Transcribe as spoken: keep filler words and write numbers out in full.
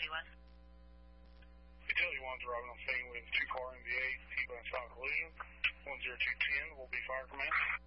Utility one. Utility one's arriving on scene with two car M V A, T-bone style collision. one zero two ten will be fire command.